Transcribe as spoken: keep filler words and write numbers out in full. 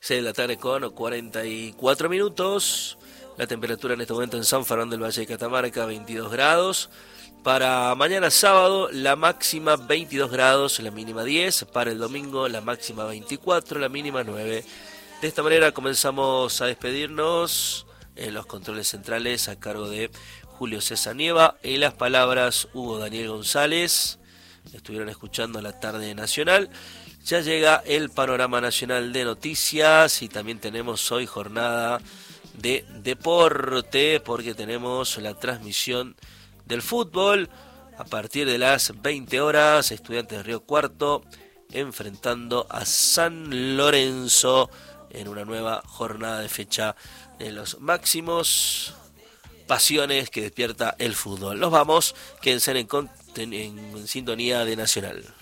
seis de la tarde con cuarenta y cuatro minutos. La temperatura en este momento en San Fernando del Valle de Catamarca, veintidós grados. Para mañana sábado, la máxima veintidós grados, la mínima diez. Para el domingo, la máxima veinticuatro, la mínima nueve. De esta manera comenzamos a despedirnos en los controles centrales a cargo de Julio César Nieva. En las palabras, Hugo Daniel González. Estuvieron escuchando la tarde nacional. Ya llega el panorama nacional de noticias y también tenemos hoy jornada de deporte porque tenemos la transmisión del fútbol a partir de las veinte horas. Estudiantes de Río Cuarto enfrentando a San Lorenzo en una nueva jornada de fecha de los máximos pasiones que despierta el fútbol. Nos vamos, quédense en, en, en sintonía de Nacional.